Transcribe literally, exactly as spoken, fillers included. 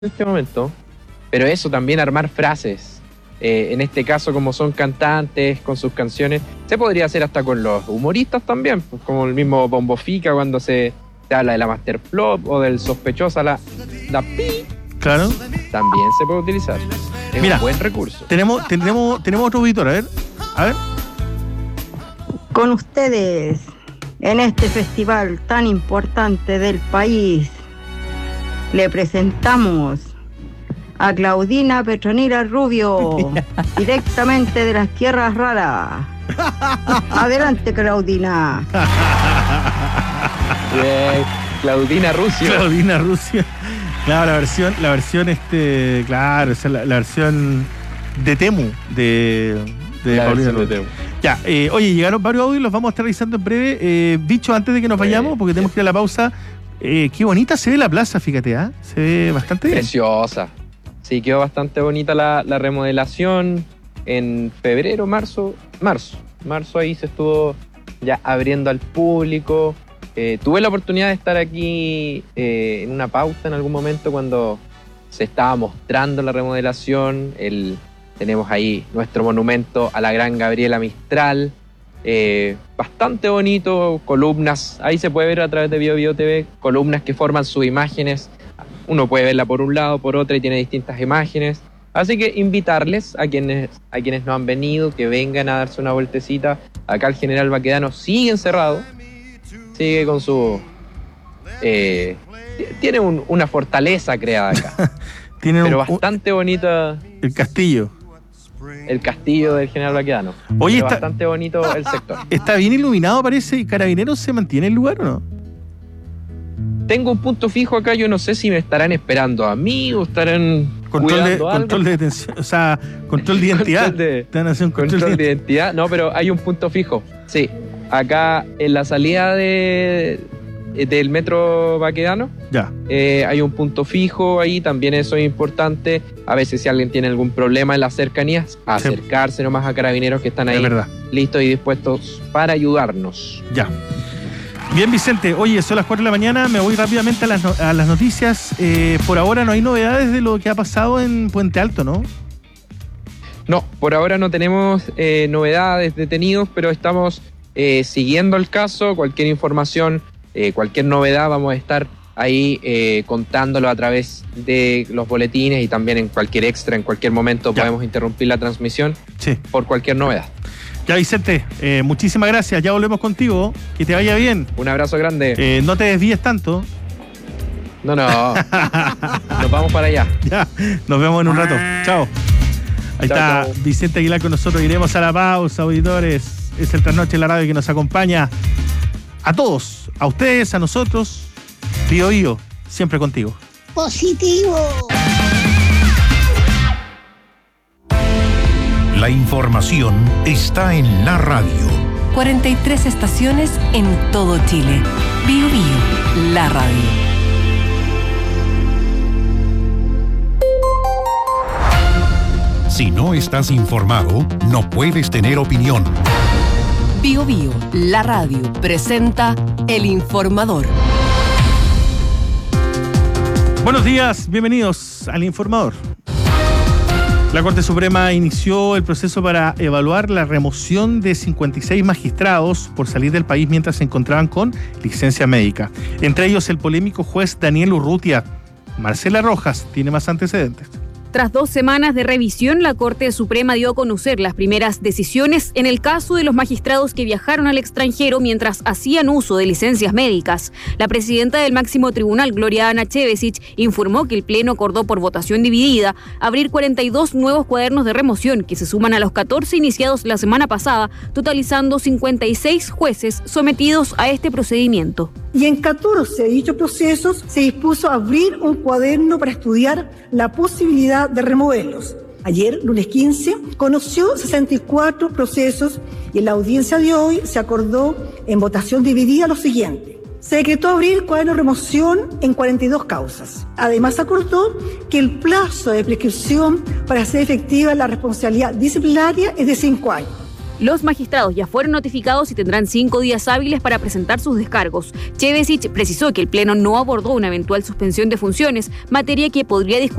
este momento, pero eso también, armar frases. Eh, en este caso, como son cantantes con sus canciones, se podría hacer hasta con los humoristas también, pues, como el mismo Bombo Fica cuando se, se habla de la Masterplot o del sospechosa, la, la pi. Claro. También se puede utilizar. Es Mira, un buen recurso. Tenemos, tenemos, tenemos otro auditor, a ver. A ver. Con ustedes, en este festival tan importante del país, le presentamos a Claudina Petronila Rubio, directamente de las Tierras Raras. Adelante, Claudina. Bien, Claudina Rusio. Claudina Rusio. Claro, la versión, la versión, este, claro, esa es la, la versión de Temu, de, de La Paulina versión de Rubio. Temu. Ya, eh, oye, llegaron varios audios, los vamos a estar revisando en breve. Eh, dicho antes de que nos vayamos, porque tenemos que ir a la pausa, eh, qué bonita se ve la plaza, fíjate, ¿ah? ¿eh? Se ve bastante bien. Preciosa. Sí, quedó bastante bonita la, la remodelación en febrero, marzo, marzo. Marzo ahí se estuvo ya abriendo al público. Eh, tuve la oportunidad de estar aquí eh, en una pauta en algún momento cuando se estaba mostrando la remodelación. El, tenemos ahí nuestro monumento a la gran Gabriela Mistral. Eh, bastante bonito, columnas. Ahí se puede ver a través de Bio Bio T V, columnas que forman sus imágenes. Uno puede verla por un lado, por otro, y tiene distintas imágenes. Así que invitarles a quienes, a quienes no han venido, que vengan a darse una vueltecita. Acá el General Baquedano sigue encerrado, sigue con su... Eh, tiene un, una fortaleza creada acá. Tiene pero un, bastante bonita. El castillo. El castillo del General Baquedano. Oye, está, bastante bonito el sector. Está bien iluminado, parece. ¿Y Carabineros se mantiene el lugar o no? Tengo un punto fijo acá, yo no sé si me estarán esperando a mí o estarán control de, algo. control de detención, o sea, control de identidad. Control de, Están haciendo control control de de identidad. No, pero hay un punto fijo. Sí, acá en la salida de del metro Baquedano, ya. Eh, hay un punto fijo ahí, también eso es importante. A veces si alguien tiene algún problema en las cercanías, acercarse sí. nomás a Carabineros que están ahí listos y dispuestos para ayudarnos. Ya. Bien, Vicente, oye, son las cuatro de la mañana, me voy rápidamente a las, no- a las noticias. Eh, por ahora no hay novedades de lo que ha pasado en Puente Alto, ¿no? No, por ahora no tenemos eh, novedades, detenidos, pero estamos eh, siguiendo el caso. Cualquier información, eh, cualquier novedad, vamos a estar ahí eh, contándolo a través de los boletines y también en cualquier extra, en cualquier momento ya. Podemos interrumpir la transmisión sí. por cualquier novedad. Ya, Vicente, eh, muchísimas gracias. Ya volvemos contigo. Que te vaya bien. Un abrazo grande. Eh, no te desvíes tanto. No, no. Nos vamos para allá. Ya, nos vemos en un rato. Chao. Ahí chao, está chao. Vicente Aguilar con nosotros. Iremos a la pausa, auditores. Es el Trasnoche en la radio que nos acompaña a todos, a ustedes, a nosotros. Bio Bio, siempre contigo. Positivo. La información está en la radio. cuarenta y tres estaciones en todo Chile. Bio Bio, la radio. Si no estás informado, no puedes tener opinión. Bio Bio, la radio, presenta El Informador. Buenos días, bienvenidos al Informador. La Corte Suprema inició el proceso para evaluar la remoción de cincuenta y seis magistrados por salir del país mientras se encontraban con licencia médica. Entre ellos el polémico juez Daniel Urrutia. Marcela Rojas tiene más antecedentes. Tras dos semanas de revisión, la Corte Suprema dio a conocer las primeras decisiones en el caso de los magistrados que viajaron al extranjero mientras hacían uso de licencias médicas. La presidenta del máximo tribunal, Gloria Ana Chevesich, informó que el Pleno acordó por votación dividida abrir cuarenta y dos nuevos cuadernos de remoción que se suman a los catorce iniciados la semana pasada, totalizando cincuenta y seis jueces sometidos a este procedimiento. Y en catorce de dichos procesos se dispuso abrir un cuaderno para estudiar la posibilidad de removerlos. Ayer, lunes quince, conoció sesenta y cuatro procesos y en la audiencia de hoy se acordó en votación dividida lo siguiente. Se decretó abrir cuaderno de remoción en cuarenta y dos causas. Además, acordó que el plazo de prescripción para hacer efectiva la responsabilidad disciplinaria es de cinco años. Los magistrados ya fueron notificados y tendrán cinco días hábiles para presentar sus descargos. Chevesic precisó que el Pleno no abordó una eventual suspensión de funciones, materia que podría discutir